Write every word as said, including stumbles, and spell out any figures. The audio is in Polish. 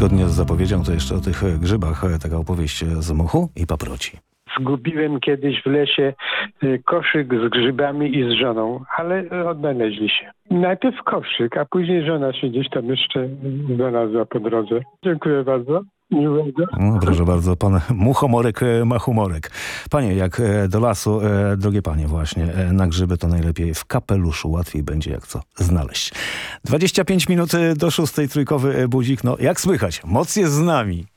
Zgodnie z zapowiedzią to jeszcze o tych e, grzybach e, taka opowieść z mochu i paproci. Zgubiłem kiedyś w lesie y, koszyk z grzybami i z żoną, ale y, odnaleźli się. Najpierw koszyk, a później żona się gdzieś tam jeszcze znalazła po drodze. Dziękuję bardzo. Miłego. No, proszę bardzo, pan muchomorek e, ma humorek. Panie, jak e, do lasu, e, drogie panie właśnie, e, na grzyby to najlepiej w kapeluszu, łatwiej będzie jak co znaleźć. dwadzieścia pięć minut do szóstej, trójkowy e, budzik. No jak słychać, moc jest z nami.